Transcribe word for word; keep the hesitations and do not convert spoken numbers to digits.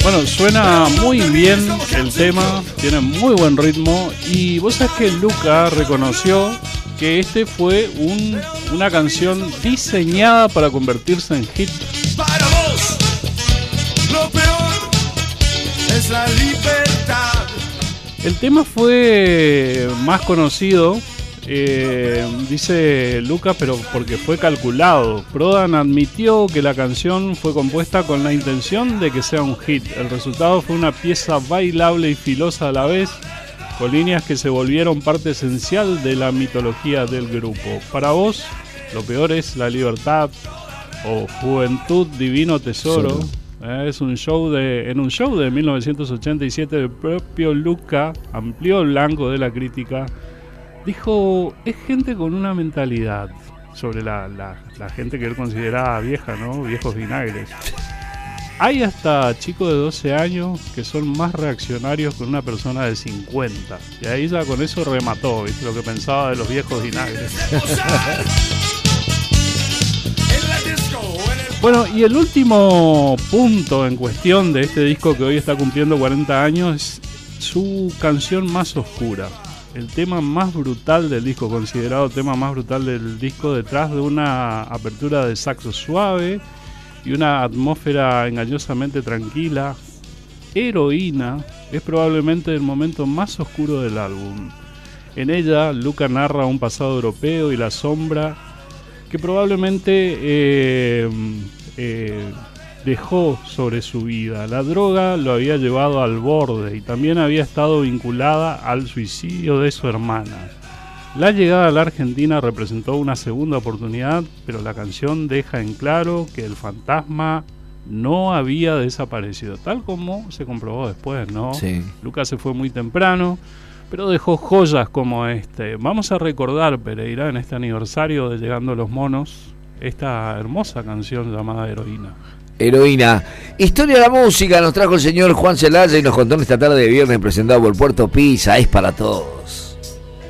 Bueno, suena muy bien el tema, tiene muy buen ritmo y vos sabés que Luca reconoció que este fue un, una canción diseñada para convertirse en hit. Para vos, lo peor es la libertad. El tema fue más conocido, eh, dice Luca, pero porque fue calculado. Prodan admitió que la canción fue compuesta con la intención de que sea un hit. El resultado fue una pieza bailable y filosa a la vez, con líneas que se volvieron parte esencial de la mitología del grupo. Para vos, lo peor es la libertad o Juventud Divino Tesoro. Eh, es un show de, en un show de mil novecientos ochenta y siete, el propio Luca amplió el blanco de la crítica. Dijo, es gente con una mentalidad sobre la, la, la gente que él consideraba vieja, ¿no? Viejos vinagres. Hay hasta chicos de doce años que son más reaccionarios que una persona de cincuenta. Y ahí ya con eso remató, ¿viste? Lo que pensaba de los viejos vinagres. Bueno, y el último punto en cuestión de este disco que hoy está cumpliendo cuarenta años es su canción más oscura. El tema más brutal del disco, considerado el tema más brutal del disco, detrás de una apertura de saxo suave y una atmósfera engañosamente tranquila. Heroína es probablemente el momento más oscuro del álbum. En ella, Luca narra un pasado europeo y la sombra que probablemente eh, eh, dejó sobre su vida. La droga lo había llevado al borde y también había estado vinculada al suicidio de su hermana. La llegada a la Argentina representó una segunda oportunidad, pero la canción deja en claro que el fantasma no había desaparecido, tal como se comprobó después, ¿no? Sí. Lucas se fue muy temprano, pero dejó joyas como este. Vamos a recordar, Pereira, en este aniversario de Llegando los Monos, esta hermosa canción llamada Heroína. Heroína. Historia de la música nos trajo el señor Juan Celaya y nos contó en esta tarde de viernes, presentado por Puerto Pizza. Es para todos.